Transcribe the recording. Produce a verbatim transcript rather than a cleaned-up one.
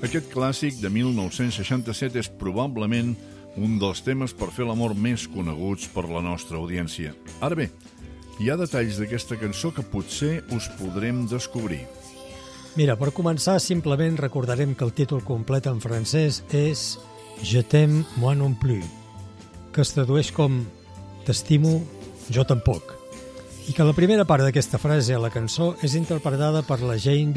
Aquest clàssic de mil nou-cents seixanta-set és probablement un dels temes per fer l'amor més coneguts per la nostra audiència. Ara bé, hi ha detalls d'aquesta cançó que potser us podrem descobrir. Mira, per començar, simplement recordarem que el títol complet en francès és Je t'aime, moi non plus, que es tradueix com T'estimo, jo tampoc. I que la primera part d'aquesta frase a la cançó és interpretada per la Jane